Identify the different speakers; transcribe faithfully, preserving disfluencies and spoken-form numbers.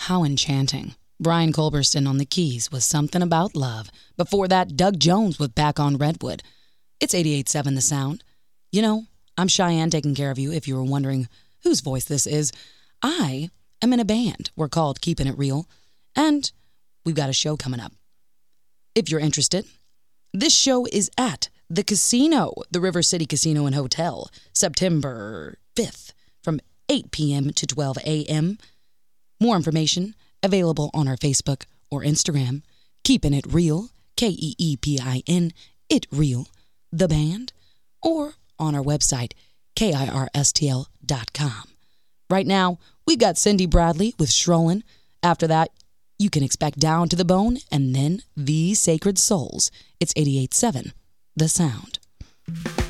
Speaker 1: How enchanting. Brian Culberson on the keys with Something About Love. Before that, Doug Jones with Back on Redwood. It's eighty-eight point seven The Sound. You know, I'm Cheyenne taking care of you if you were wondering whose voice this is. I am in a band. We're called Keeping It Real, and we've got a show coming up. If you're interested, this show is at the casino, the River City Casino and Hotel, September fifth from eight p.m. to twelve a.m. More information available on our Facebook or Instagram, Keeping It Real, K E E P I N, It Real, the band, or on our website, K I R S T L dot com. Right now, we've got Cindy Bradley with Strollin'. After that, you can expect Down to the Bone and then The Sacred Souls. It's eighty-eight point seven The Sound.